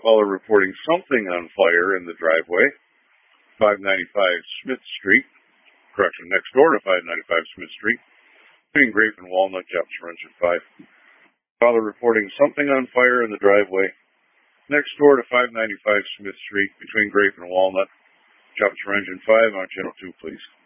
Caller reporting something on fire in the driveway, 595 Smith Street. Correction, next door to 595 Smith Street, between Grape and Walnut, Jops for engine 5. Caller reporting something on fire in the driveway, next door to 595 Smith Street, between Grape and Walnut, Jops for engine 5 on channel 2, please.